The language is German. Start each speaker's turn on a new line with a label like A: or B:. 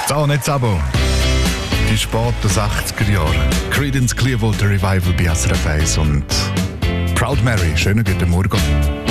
A: So, nicht das Abo. Die späten 60er Jahre. Creedence Clearwater Revival bei SRF 1 und Proud Mary. Schönen guten Morgen.